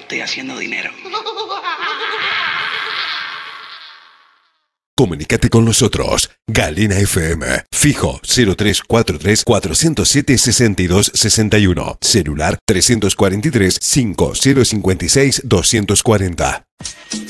estoy haciendo dinero. Comunícate con nosotros. Galena FM. Fijo 0343 407 62 61. Celular 343 5056 240.